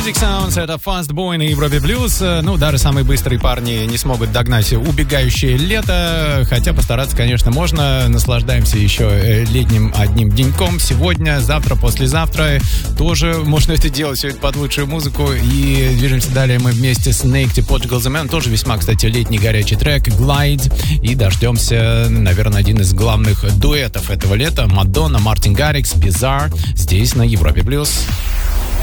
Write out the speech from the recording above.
Music Sounds, это Fast Boy на Европе Плюс. Ну, даже самые быстрые парни не смогут догнать убегающее лето, хотя постараться, конечно, можно. Наслаждаемся еще летним одним деньком. Сегодня, завтра, послезавтра тоже можно это делать, все это под лучшую музыку. И движемся далее мы вместе с Naked Portugal The Man, тоже весьма, кстати, летний горячий трек Glide. И дождемся, наверное, один из главных дуэтов этого лета. Мадонна, Мартин Гаррикс, Bizarre, здесь на Европе Плюс.